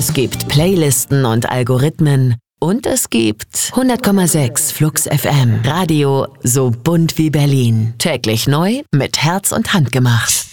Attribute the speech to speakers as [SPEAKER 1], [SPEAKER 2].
[SPEAKER 1] Es gibt Playlisten und Algorithmen. Und es gibt 100,6 Flux FM. Radio so bunt wie Berlin. Täglich neu mit Herz und Hand gemacht.